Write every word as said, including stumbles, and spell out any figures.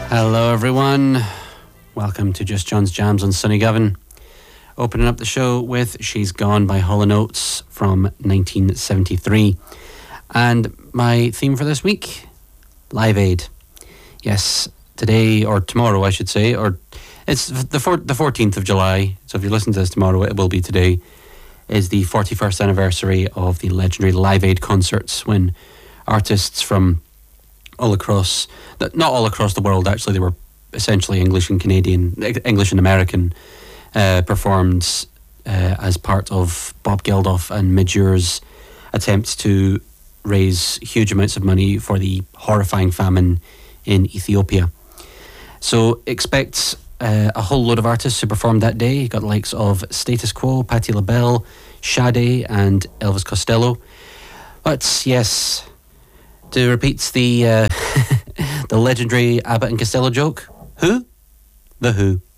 Hello everyone, welcome to Just John's Jams on Sunny Govan. Opening up the show with She's Gone by Hall and Oates from nineteen seventy-three. And my theme for this week, Live Aid. Yes, today, or tomorrow I should say, or it's the four, the fourteenth of July, so if you listen to this tomorrow, it will be today, is the forty-first anniversary of the legendary Live Aid concerts, when artists from all across, not all across the world actually, they were essentially English and Canadian, English and American, uh, performed uh, as part of Bob Geldof and Midge's attempts to raise huge amounts of money for the horrifying famine in Ethiopia. So expect uh, a whole load of artists who performed that day. You got the likes of Status Quo, Patti LaBelle, Sade and Elvis Costello. But yes, to repeat the uh, the legendary Abbott and Costello joke, who? The Who.